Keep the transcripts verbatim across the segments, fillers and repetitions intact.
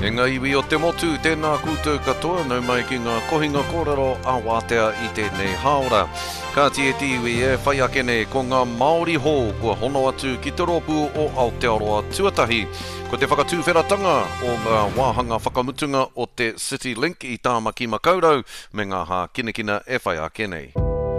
Me ngā iwi o te motu, tēnā koutou katoa, nau mai ki ngā kohinga kōrero a wātea i tēnei haora. Ka tie ti iwi e whai ake nei ko ngā Māori hō kua hono atu ki te rōpū o Aotearoa Tuatahi. Ko te whakatūwheratanga o ngā wāhanga whakamutunga o te City Link i Tāmaki Makaurau, me ngā hā kinekina e whai ake nei.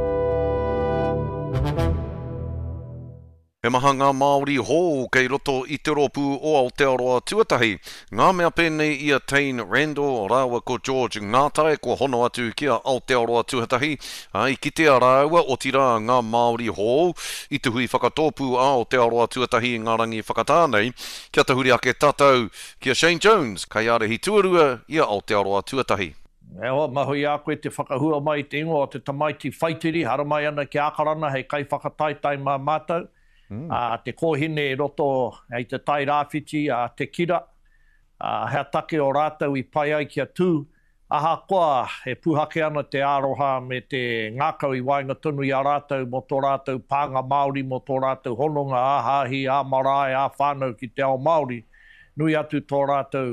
He maha ngā Māori hō kei roto i te rōpū o Aotearoa Tuatahi. Ngā mea pēnei ia Tane Randall, rāua ko George Ngātae, ko hono atu kia Aotearoa Tuatahi. Ai, ki te rāua o tira ngā Māori hō, i te hui whakatōpū a Aotearoa Tuatahi ngā rangi whakatānei. Kia te huri ake tātou kia Shane Jones, kai arehi tuarua ia Aotearoa Tuatahi. Ewa, mahui a koe te whakahua mai te ingoa o te tamaiti whaitiri, hara mai ana ki Akarana, hei kai whakataitai mā mātou. Mm. Uh, te kōhine e roto hei te tai rāwhiti, uh, te kira, uh, hea take o rātou i pai ai kia tū. Aha koa he puhake ana te aroha me te ngākau i wainga tunu i a rātou mo tō rātou pānga Māori, mo tō rātou hononga, a hāhi, a marae, a whānau ki te ao Māori. Nui atu tō rātou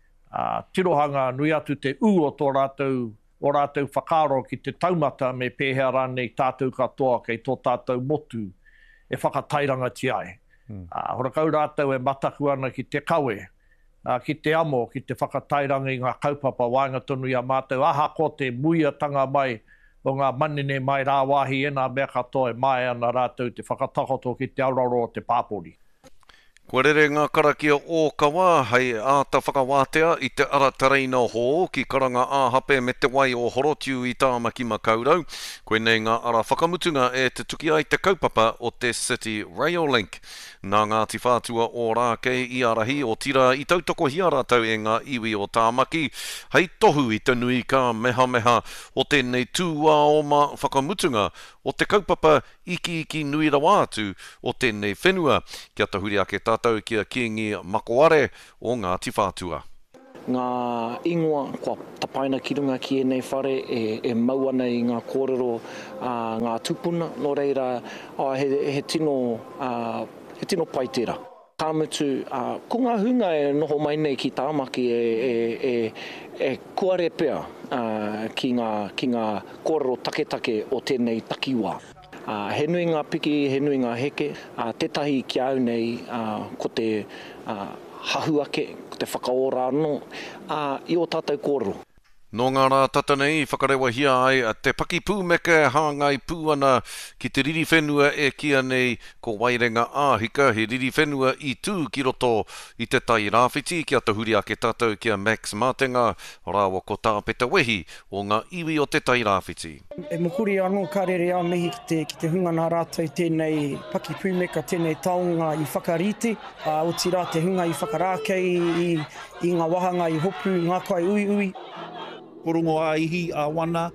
uh, tirohanga, nui atu te u o tō rātou, o rātou whakaro ki te taumata me pēhea rānei tātou katoa kei tō tātou motu. E whakatairanga ti ai. Mm. Uh, horakau rātou e mataku ana ki te kawe, uh, ki te amo, ki te whakatairanga i ngā kaupapa wainga tonu i a mātou. Aha ko te muiatanga mai o ngā manene mai rā wāhi e nā mea katoa e mai ana rātou te whakatakoto ki te auraro o te pāpori. Kua rere ngā karakia o kawa, hei āta whakawātea i te ara tareina hō ki karanga āhape me te wai o Horotiu i Tāmaki Makaurau. Koe nei ngā ara whakamutunga e te tuki ai te kaupapa o te City Rail Link. Nā Ngāti Whātua o Rākei i arahi o tira i tautoko hia rātou e ngā iwi o Tāmaki. Hei tohu i te nui ka meha meha o tēnei tūā o mā whakamutunga o te kaupapa iki iki nui rawa atu o tēnei whenua. Kia tahuri ake tātou kia kiengi makoare o Ngāti Whātua. Ngā ingoa kua tapaina ki runga ki e nei whare e, e mau ana i ngā kōrero uh, ngā tupuna. Nō reira, uh, he, he, tino, uh, he tino pai tērā. Ka mutu, uh, ko ngā hunga e noho mai nei ki Tāmaki e, e, e, e kuare pea uh, ki, ngā, ki ngā kōrero take-take o tēnei takiwā. Uh, he nui ngā piki, he nui ngā heke, uh, tētahi ki au nei uh, ko te uh, hahu ake, ko te whakaora anō, uh, i o tātou kōrero. Nō ngā rā tata nei, whakarewa hia ai, te paki pūmeke hāngai pū ana ki te riri whenua e kia nei ko Wairenga āhika, he riri whenua i tū ki roto i te tai rāwhiti, kia te huri ake tātou kia Max Mātenga, rāwa ko tāpeta wehi o ngā iwi o te tai rāwhiti. E mokuri anō karere a mihi ki te, ki te hunga nā rātou tēnei paki pūmeka, tēnei taonga i whakarite, uh, o tira te hunga i whakarākei, i, i ngā wahanga i hopu, ngā kai ui ui. Porongo a ihi, a wana,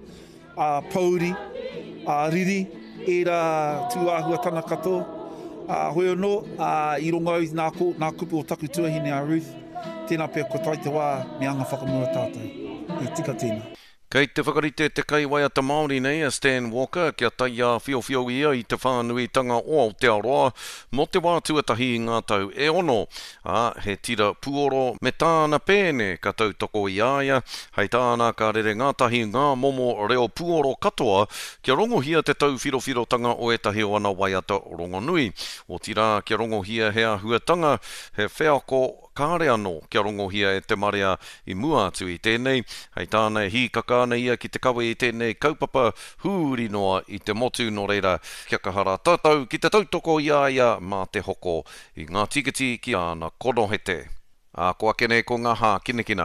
a pauri, a riri, e rā tūāhua tana kato. A hoi anō, a i rongo au nā, ko, nā kupu o taku tuahine a Ruth. Tēnā pia ko tai te wā me anga whakamua tātou. E tika tēnā. Kei te whakarite te kai waiata Māori nei a Stan Walker, kia tai a whio-whio ia i te whānuitanga o Aotearoa, mo te wā tuatahi i ngā tau e ono. A, he tira puoro me tāna pēne ka tautoko i aia, hei tāna ka rere ngātahi ngā momo reo puoro katoa, kia rongohia te tau whiro-whirotanga o etahi o ana waiata rongonui. O tira kia rongohia hea huatanga, he wheako kāre anō kia rongohia e te marea i mua atu i tēnei, hei tāna hi kakana ia ki te kawe i tēnei kaupapa hūri noa i te motu no reira kia kahara tātou ki te tautoko i aia mā te hoko i ngā tikiti ki ana konohete. A koa kene ko ngā hā kinekina.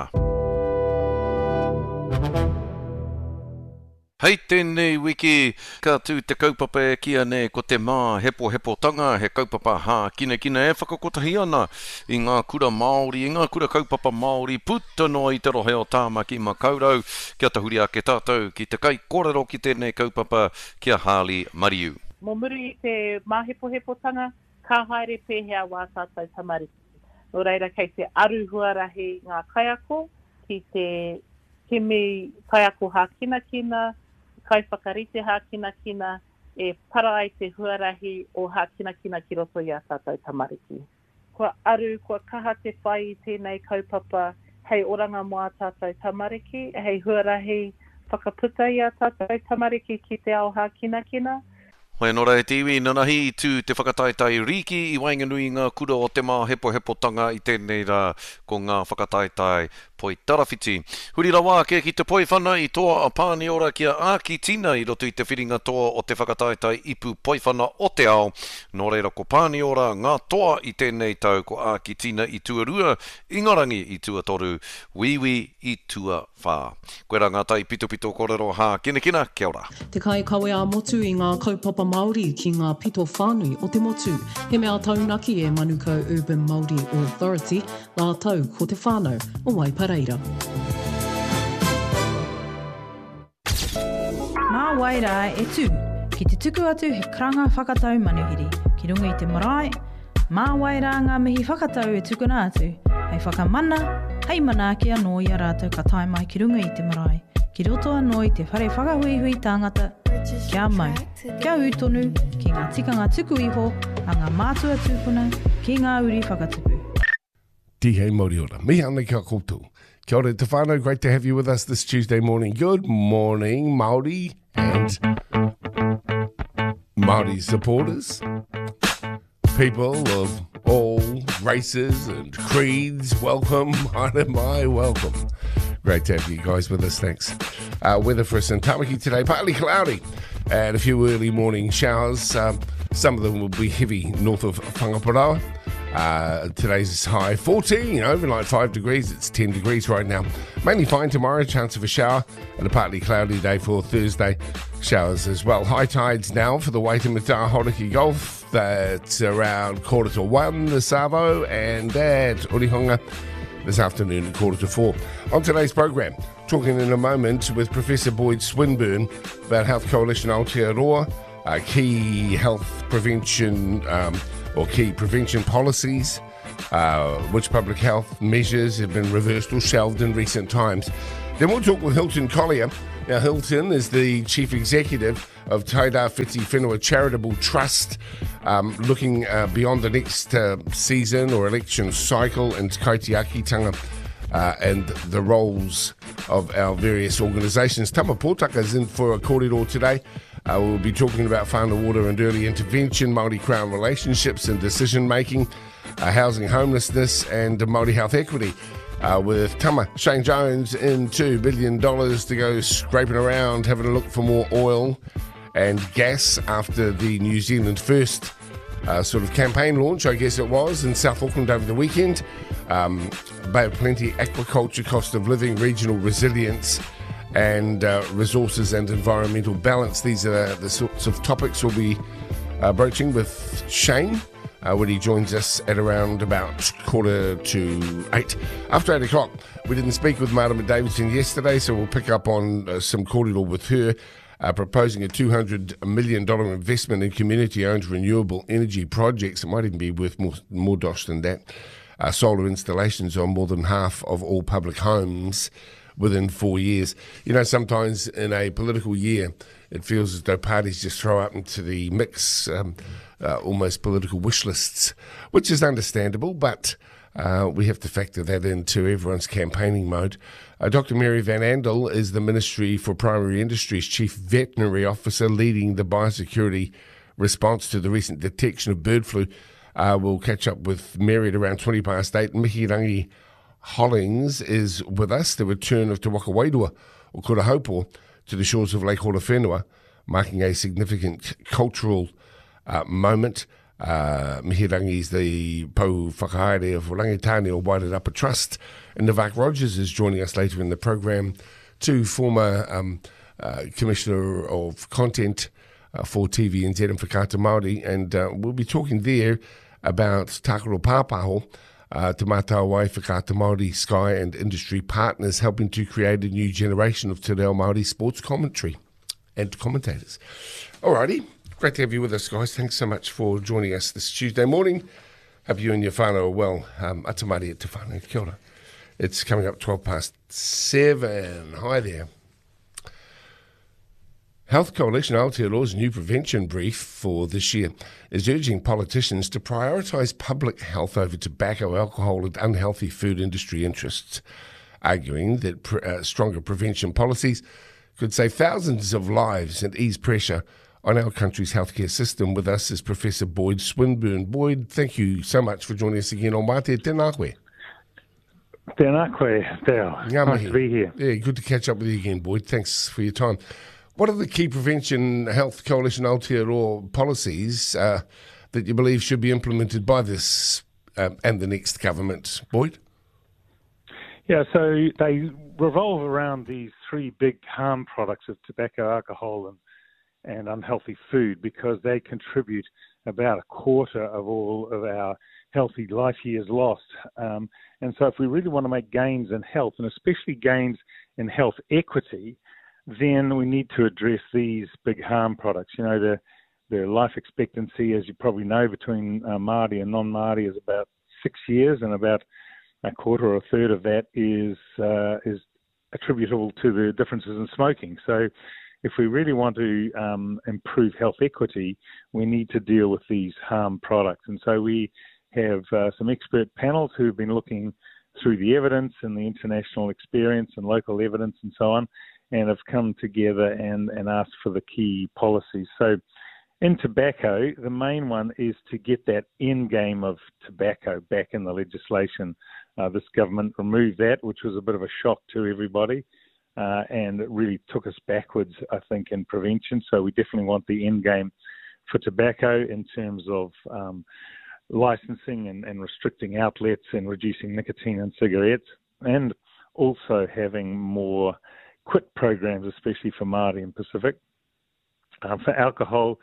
Hei tēnei wiki, ka tū te kaupapa e kia nei ko te mā hepo hepo tanga, he kaupapa hā kina kina e whakakotahi ana i ngā kura Māori, i ngā kura kaupapa Māori, puta noa i te rohe o Tāmaki Makaurau, kia te huri ake tātou ki te kai kōrero ki tēnei kaupapa kia Harley Mariu. Mō muri i te mā hepo hepo tanga, ka haere pēhea wā tātou tamariki. Nō reira kei te aru huarahi ngā kaiako, ki te kimi kaiako hā kina kina, kai whakarite hā kina kina, e para ai te huarahi o hā kina kina ki roto i a tātou tamariki. Kua aru, kua kaha te whai i tēnei kaupapa, hei oranga mo a tātou tamariki, hei huarahi whakaputa i a tātou tamariki ki te ao hā kina kina. Hoi nora e tiwi, nanahi i tū te whakataitai riki i wainganui ngā kura o te mā hepo hepo tanga i tēnei rā ko ngā whakataitai poi tarawhiti. Huri rawa ke ki te poi whana i toa a pāni ora kia āki tina i roto i te whiringa toa o te whakataitai ipu poi whana o te ao. Nō reira ko pāni ora ngā toa i tēnei tau ko āki tina i tuarua, ingarangi i tuatoru, wiwi i tua whā. Koe rā ngā tai pito pito korero hā kina kina, kia ora. Te kai kawe a motu i ngā kaupapa Māori ki ngā pito whānui o te motu. He mea taunaki e Manukau Urban Māori Authority, nā tau ko te whānau o Waipareira. Mā Wairā e tū, ki te tuku atu he kranga whakatau manuhiri. Ki runga i te marae, mā Wairā ngā mihi whakatau e tukuna atu. Hei whakamana, hei manaki anō i a rātou ka tae mai ki runga i te marae. Ki roto anō i te whare whakahuihui tāngata, kia mau, kia utonu, ki ngā tikanga tuku iho, a ngā mātua tūpuna, ki ngā uri whakatupu. Tihei Māori ora. Mihi ana kia koutou. Kia ora te whānau, great to have you with us this Tuesday morning. Good morning, Māori and Māori supporters. People of all races and creeds, welcome. Haere mai, welcome. Great to have you guys with us, thanks. Uh, weather for us in Tamaki today, partly cloudy and a few early morning showers. Um, some of them will be heavy north of Whangaparaoa. Uh, today's high fourteen, overnight five degrees, it's ten degrees right now. Mainly fine tomorrow, chance of a shower, and a partly cloudy day for Thursday. Showers as well. High tides now for the Waitemata Horiki Gulf. That's around quarter to one, the Savo, and at Urihonga this afternoon at quarter to four. On today's program, talking in a moment with Professor Boyd Swinburne about Health Coalition Aotearoa, uh, key health prevention um, or key prevention policies, uh, which public health measures have been reversed or shelved in recent times. Then we'll talk with Hilton Collier. Now, Hilton is the Chief Executive of Taira Whiti Whenua Charitable Trust, um, looking uh, beyond the next uh, season or election cycle and kaitiakitanga uh, and the roles of our various organisations. Tama Pōtaka is in for a kōrero today. Uh, we'll be talking about whānau water and early intervention, Māori Crown relationships and decision-making, uh, housing homelessness and Māori health equity. Uh, with Tama Shane Jones in two billion dollars to go scraping around, having a look for more oil and gas after the New Zealand First uh, sort of campaign launch, I guess it was, in South Auckland over the weekend. Um, Bay of Plenty, aquaculture, cost of living, regional resilience and uh, resources and environmental balance. These are the sorts of topics we'll be uh, broaching with Shane Uh, when he joins us at around about quarter to eight. After eight o'clock, we didn't speak with Marama Davidson yesterday, so we'll pick up on uh, some kōrero with her, uh, proposing a two hundred million dollars investment in community-owned renewable energy projects. It might even be worth more, more dosh than that. Uh, solar installations on more than half of all public homes within four years. You know, sometimes in a political year, it feels as though parties just throw up into the mix um, uh, almost political wish lists, which is understandable, but uh, we have to factor that into everyone's campaigning mode. Uh, Doctor Mary Van Andel is the Ministry for Primary Industries Chief Veterinary Officer leading the biosecurity response to the recent detection of bird flu. Uh, we'll catch up with Mary at around twenty past eight. Mihi Rangi Hollings is with us, the return of Te Waka Wairua, or Kura Haupo, to the shores of Lake Horowhenua, marking a significant cultural uh, moment. Uh, Mihi Rangi is the Pou Whakahaere of Rangitāne o Wairarapa Trust, and Navak Rogers is joining us later in the program, two former um, uh, Commissioner of Content uh, for T V N Z and Whakata Māori, and uh, we'll be talking there about Tākaro Pāpaho, Uh, Te Mātau Wai Whakata Māori Sky and industry partners helping to create a new generation of Te Reo Māori sports commentary and commentators. Alrighty, great to have you with us, guys. Thanks so much for joining us this Tuesday morning. Hope you and your whānau are well. Um, Atamari at Te Whānau, kia ora. It's coming up twelve past seven. Hi there. Health Coalition Aotearoa's new prevention brief for this year is urging politicians to prioritise public health over tobacco, alcohol and unhealthy food industry interests. arguing that pre- uh, stronger prevention policies could save thousands of lives and ease pressure on our country's healthcare system. With us is Professor Boyd Swinburne. Boyd, thank you so much for joining us again on Mate Tēnā koe. Tēnā koe, Dale. Nice to be here. Yeah, good to catch up with you again, Boyd. Thanks for your time. What are the key Prevention Health Coalition Aotearoa policies uh, that you believe should be implemented by this um, and the next government, Boyd? Yeah, so they revolve around these three big harm products of tobacco, alcohol, and and unhealthy food, because they contribute about a quarter of all of our healthy life years lost. Um, and so if we really want to make gains in health, and especially gains in health equity, then we need to address these big harm products. You know, the, the life expectancy, as you probably know, between uh, Māori and non-Māori is about six years, and about a quarter or a third of that is uh, is attributable to the differences in smoking. So if we really want to um, improve health equity, we need to deal with these harm products. And so we have uh, some expert panels who have been looking through the evidence and the international experience and local evidence and so on, and have come together and, and asked for the key policies. So in tobacco, the main one is to get that end game of tobacco back in the legislation. Uh, this government removed that, which was a bit of a shock to everybody. Uh, and it really took us backwards, I think, in prevention. So we definitely want the end game for tobacco in terms of um, licensing and, and restricting outlets and reducing nicotine in cigarettes, and also having more quit programs, especially for Māori and Pacific. Uh, for alcohol,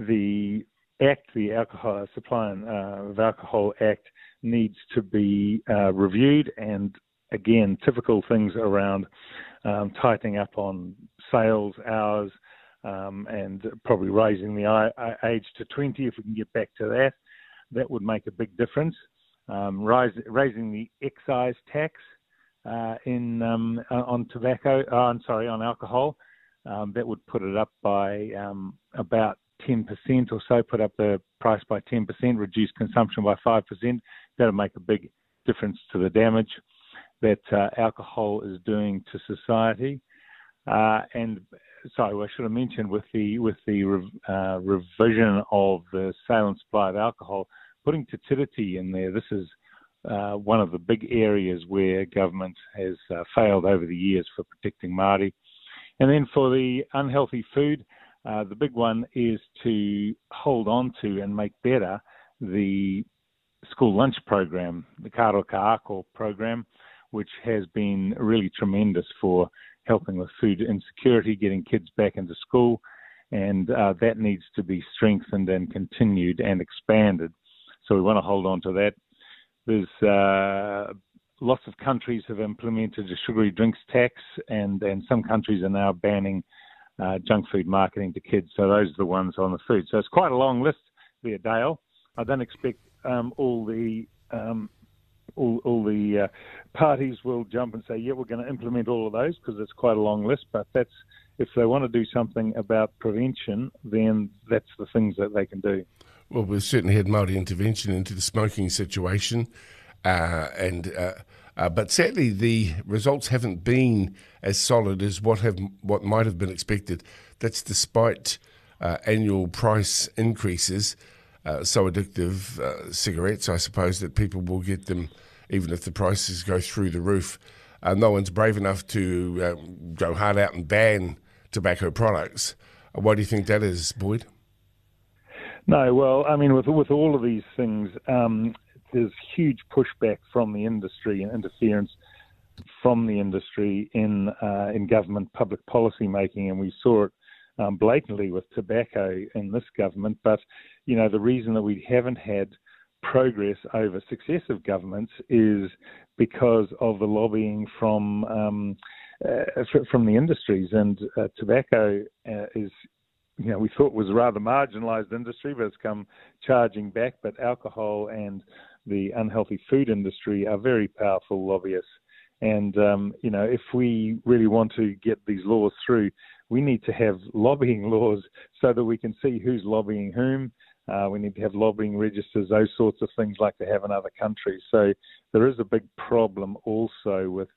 the Act, the Alcohol Supply and, uh, of Alcohol Act, needs to be uh, reviewed, and again, typical things around um, tightening up on sales hours um, and probably raising the I- age to twenty. If we can get back to that, that would make a big difference. Um, rise, raising the excise tax uh, in um, on tobacco, oh, I'm sorry, on alcohol, um, that would put it up by um, about ten percent or so, put up the price by ten percent, reduce consumption by five percent. That would make a big difference to the damage that uh, alcohol is doing to society. Uh, and sorry, I should have mentioned with the with the rev, uh, revision of the sale and supply of alcohol, putting Te Tiriti in there. This is uh, one of the big areas where government has uh, failed over the years for protecting Māori. And then for the unhealthy food, uh, the big one is to hold on to and make better the school lunch program, the Karo Ka'ako program, which has been really tremendous for helping with food insecurity, getting kids back into school, and uh, that needs to be strengthened and continued and expanded. So we want to hold on to that. There's uh, lots of countries have implemented a sugary drinks tax, and, and some countries are now banning uh, junk food marketing to kids. So those are the ones on the food. So it's quite a long list there, Dale. I don't expect um, all the um, all, all the uh, parties will jump and say, yeah, we're going to implement all of those, because it's quite a long list. But that's if they want to do something about prevention, then that's the things that they can do. Well, we've certainly had Māori intervention into the smoking situation, uh, and uh, uh, but sadly the results haven't been as solid as what have what might have been expected. That's despite uh, annual price increases. Uh, so addictive uh, cigarettes, I suppose, that people will get them even if the prices go through the roof. Uh, no one's brave enough to uh, go hard out and ban tobacco products. Uh, why do you think that is, Boyd? No, well, I mean, with with all of these things, um, there's huge pushback from the industry and interference from the industry in uh, in government public policy making, and we saw it um, blatantly with tobacco in this government. But you know, the reason that we haven't had progress over successive governments is because of the lobbying from um, uh, from the industries, and uh, tobacco uh, is. You know, we thought was a rather marginalised industry, but it's come charging back. But alcohol and the unhealthy food industry are very powerful lobbyists. And, um, you know, if we really want to get these laws through, we need to have lobbying laws so that we can see who's lobbying whom. Uh, we need to have lobbying registers, those sorts of things like they have in other countries. So there is a big problem also with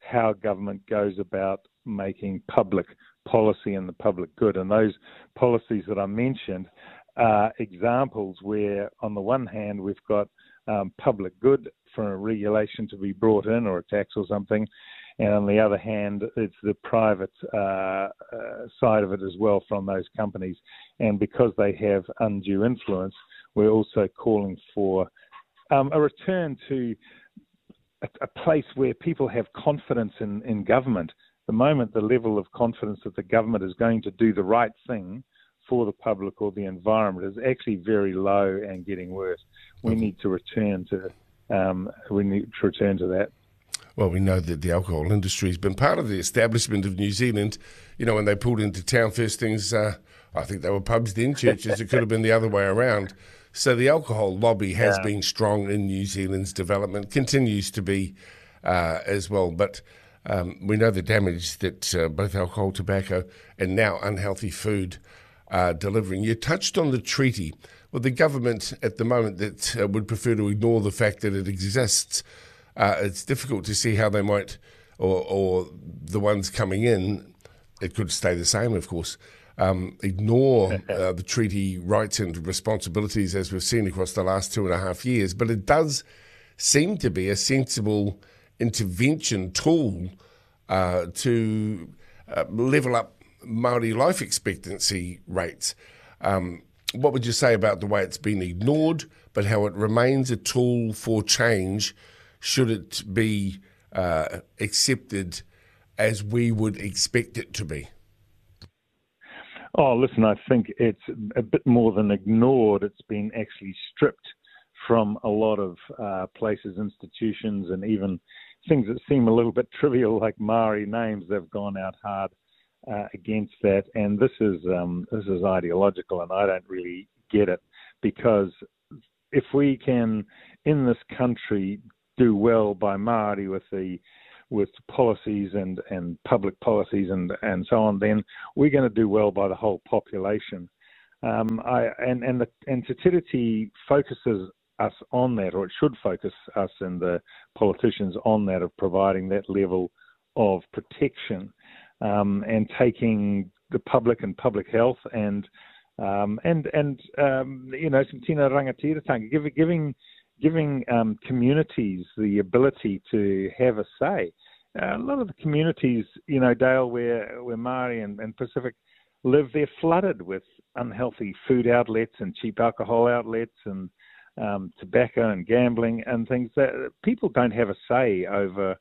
how government goes about making public policy and the public good. And those policies that I mentioned are examples where, on the one hand, we've got um, public good for a regulation to be brought in or a tax or something, and on the other hand, it's the private uh, uh, side of it as well from those companies. And because they have undue influence, we're also calling for um, a return to a, a place where people have confidence in, in government. At the moment, the level of confidence that the government is going to do the right thing for the public or the environment is actually very low and getting worse. We okay. need to return to um, we need to return to that. Well, we know that the alcohol industry has been part of the establishment of New Zealand. You know, when they pulled into town, first things, uh, I think they were pubs then, churches. It could have been the other way around. So the alcohol lobby has yeah. been strong in New Zealand's development, continues to be uh, as well. But um, we know the damage that uh, both alcohol, tobacco, and now unhealthy food are delivering. You touched on the treaty. Well, the government at the moment that uh, would prefer to ignore the fact that it exists. Uh, it's difficult to see how they might, or, or the ones coming in, it could stay the same, of course, um, ignore uh, the treaty rights and responsibilities as we've seen across the last two and a half years. But it does seem to be a sensible intervention tool uh, to uh, level up Māori life expectancy rates. Um, what would you say about the way it's been ignored, but how it remains a tool for change should it be uh, accepted as we would expect it to be? Oh, listen, I think it's a bit more than ignored. It's been actually stripped from a lot of uh, places, institutions, and even things that seem a little bit trivial, like Māori names. They've gone out hard uh, against that, and this is um, this is ideological, and I don't really get it, because if we can, in this country, do well by Māori with the with policies and, and public policies and, and so on, then we're going to do well by the whole population. Um, I, and and the and Te Tiriti focuses us on that, or it should focus us and the politicians on that, of providing that level of protection um, and taking the public and public health and um, and and um, you know, some tino rangatiratanga, giving giving. giving um, communities the ability to have a say. Uh, a lot of the communities, you know, Dale, where, where Māori and, and Pacific live, they're flooded with unhealthy food outlets and cheap alcohol outlets and um, tobacco and gambling and things. That people don't have a say over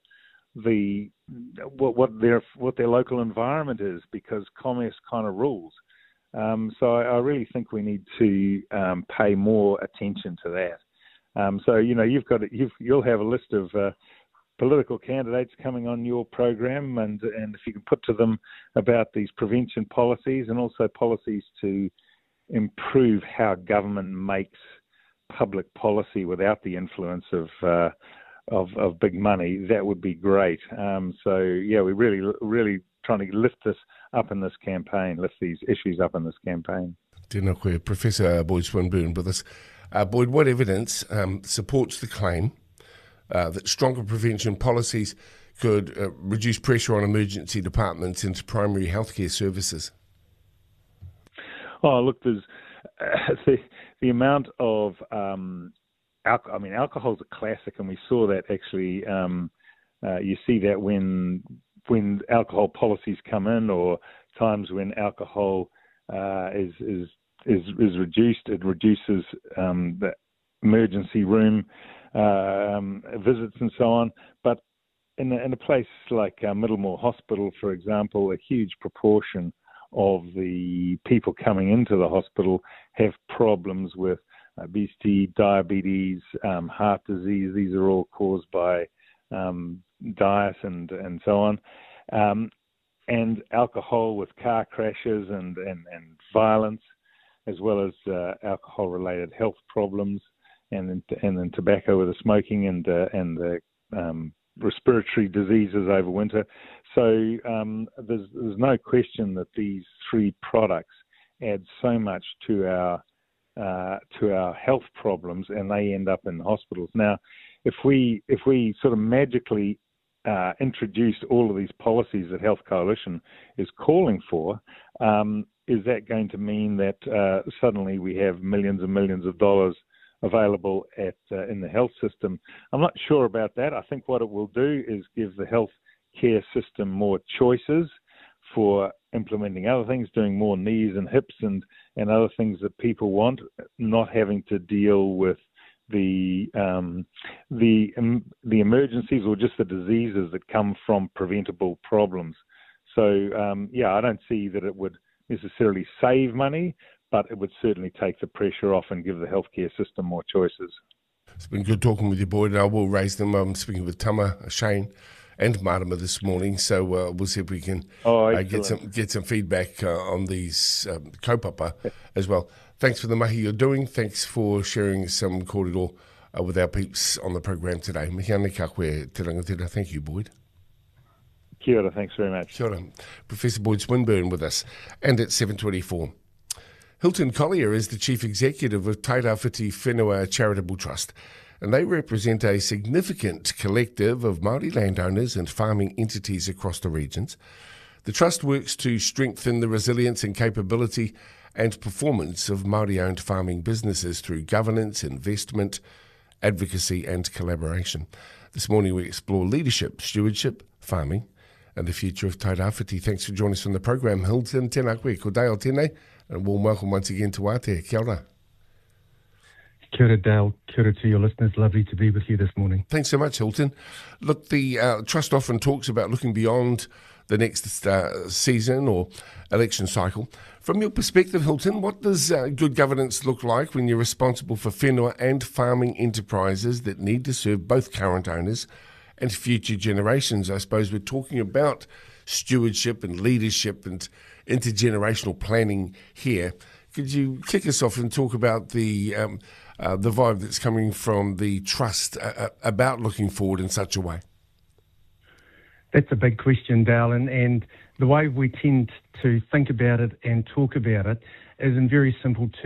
the what, what their what their local environment is, because commerce kind of rules. Um, so I, I really think we need to um, pay more attention to that. Um, so, you know, you've got you've, you'll have a list of uh, political candidates coming on your program, and and if you can put to them about these prevention policies and also policies to improve how government makes public policy without the influence of uh, of, of big money, that would be great. Um, so, yeah, we're really, really trying to lift this up in this campaign, lift these issues up in this campaign. Tēnā koe, Professor Boyd Swinburne with us. Uh, Boyd, what evidence um, supports the claim uh, that stronger prevention policies could uh, reduce pressure on emergency departments into primary healthcare services? Oh, look, there's uh, the, the amount of, um, alcohol, I mean, alcohol's a classic, and we saw that actually, um, uh, you see that when when alcohol policies come in, or times when alcohol uh, is is is is reduced, it reduces um, the emergency room uh, um, visits and so on. But in a, in a place like uh, Middlemore Hospital, for example, a huge proportion of the people coming into the hospital have problems with obesity, diabetes, um, heart disease. These are all caused by um, diet and, and so on. Um, and alcohol with car crashes and, and, and violence, as well as uh, alcohol-related health problems, and then, and then tobacco with the smoking and uh, and the um, respiratory diseases over winter. So um, there's there's no question that these three products add so much to our uh, to our health problems, and they end up in hospitals. Now, if we if we sort of magically uh, introduce all of these policies that Health Coalition is calling for, um, is that going to mean that uh, suddenly we have millions and millions of dollars available at uh, in the health system? I'm not sure about that. I think what it will do is give the health care system more choices for implementing other things, doing more knees and hips and, and other things that people want, not having to deal with the um, the um, the emergencies or just the diseases that come from preventable problems. So um, yeah, I don't see that it would necessarily save money, but it would certainly take the pressure off and give the healthcare system more choices. It's been good talking with you, Boyd, and I will raise them. I'm speaking with Tama, Shane, and Martima this morning, so uh, we'll see if we can oh, uh, get some get some feedback uh, on these um, kaupapa as well. Thanks for the mahi you're doing. Thanks for sharing some kōrero uh, with our peeps on the program today. Mihi ana ka koe te rangatira. Thank you, Boyd. Kia ora, thanks very much. Kia ora. Professor Boyd Swinburne with us. And at seven twenty-four. Hilton Collier is the Chief Executive of Tairāwhiti Whenua Charitable Trust, and they represent a significant collective of Māori landowners and farming entities across the regions. The Trust works to strengthen the resilience and capability and performance of Māori-owned farming businesses through governance, investment, advocacy and collaboration. This morning we explore leadership, stewardship, farming and the future of Tairāwhiti. Thanks for joining us on the program. Hilton, tēnā koe, ko Dale tēnei, and a warm welcome once again to Ate. Kia ora. Kia ora, Dale. Kia ora to your listeners. Lovely to be with you this morning. Thanks so much, Hilton. Look, the uh, Trust often talks about looking beyond the next uh, season or election cycle. From your perspective, Hilton, what does uh, good governance look like when you're responsible for whenua and farming enterprises that need to serve both current owners and future generations? I suppose we're talking about stewardship and leadership and intergenerational planning here. Could you kick us off and talk about the um, uh, the vibe that's coming from the Trust uh, about looking forward in such a way? That's a big question, Dale, and, and the way we tend to think about it and talk about it is in very simple terms.